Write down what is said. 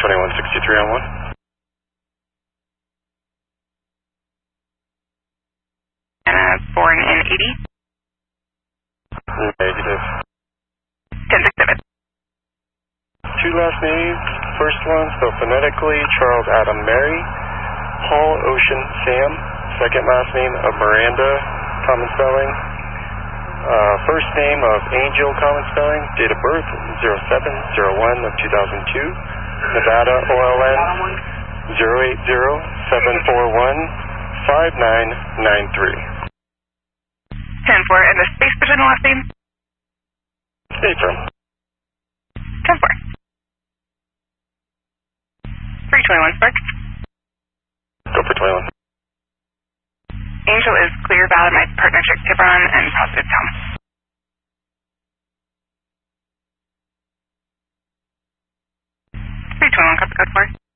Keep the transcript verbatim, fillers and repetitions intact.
twenty-one sixty-three on one. Uh, born in eighty. Negative. ten six seven. Two last names. First one spelled phonetically, Charles Adam Mary. Paul Ocean Sam. Second last name of Miranda, common spelling. Uh, first name of Angel, common spelling. Date of birth zero seven zero one of two thousand two. Nevada O L N zero eight zero seven four one five nine nine three. ten four. And the space between the last name? April. ten four. three twenty-one Spark. Go for twenty-one. Angel is clear, valid, my partner check Tiburon, and positive Tom. three twenty-one, copy code four.